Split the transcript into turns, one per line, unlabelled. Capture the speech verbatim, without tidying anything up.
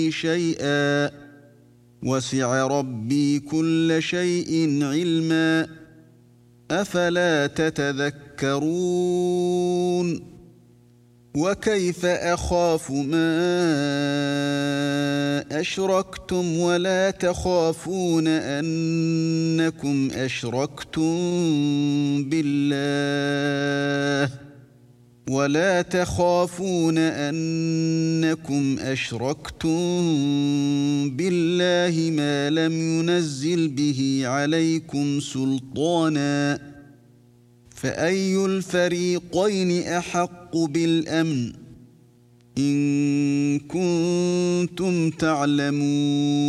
شيئا وسع ربي كل شيء علما أفلا تتذكرون وكيف أخاف ما أشركتم ولا تخافون أنكم أشركتم بالله ولا تخافون أنكم أشركتم بالله ما لم ينزل به عليكم سلطانا فأي الفريقين أحق بالأمن إن كنتم تعلمون